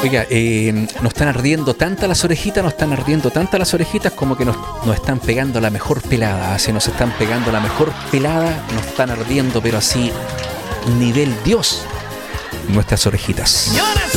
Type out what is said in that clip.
Oiga, nos están ardiendo tantas las orejitas, como que nos están pegando la mejor pelada. Se nos están pegando la mejor pelada, nos están ardiendo, pero así, nivel Dios, nuestras orejitas.